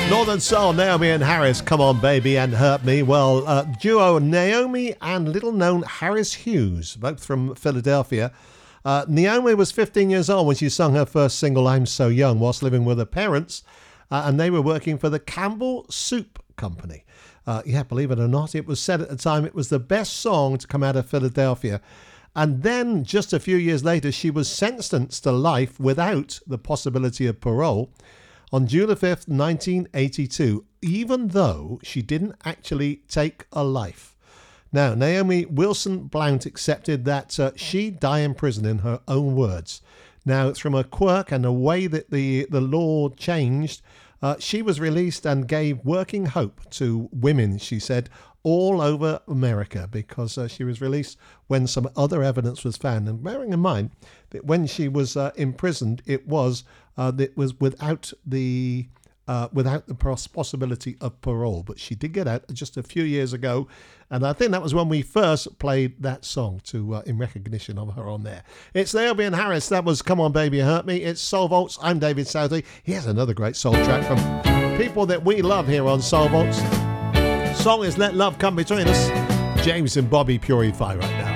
Northern Soul, Naomi and Harris, Come On Baby and Hurt Me. Well, duo Naomi and little-known Harris Hughes, both from Philadelphia. Naomi was 15 years old when she sung her first single, I'm So Young, whilst living with her parents, and they were working for the Campbell Soup Company. Believe it or not, it was said at the time it was the best song to come out of Philadelphia. And then, just a few years later, she was sentenced to life without the possibility of parole on June the 5th, 1982, even though she didn't actually take a life. Now, Naomi Wilson Blount accepted that she'd die in prison in her own words. Now, it's from a quirk and the way that the law changed, she was released and gave working hope to women, she said, all over America, because she was released when some other evidence was found. And bearing in mind that when she was imprisoned, it was without the possibility of parole. But she did get out just a few years ago, and I think that was when we first played that song in recognition of her on there. It's Naomi and Harris. That was Come On Baby Hurt Me. It's Soul Vaults. I'm David Southey. Here's another great soul track from people that we love here on Soul Vaults. Song is Let Love Come Between Us. James and Bobby Purify right now.